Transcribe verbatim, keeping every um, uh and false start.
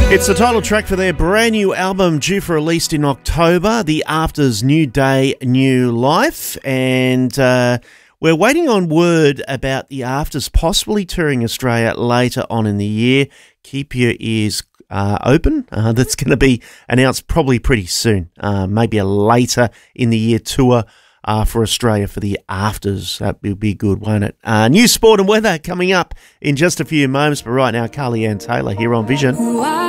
It's the title track for their brand new album due for release in October, The Afters, New Day, New Life. And uh, we're waiting on word about The Afters possibly touring Australia later on in the year. Keep your ears uh, open. Uh, that's going to be announced probably pretty soon, uh, maybe a later in the year tour uh, for Australia for The Afters. That will be good, won't it? Uh, new sport and weather coming up in just a few moments. But right now, Carly Ann Taylor here on Vision.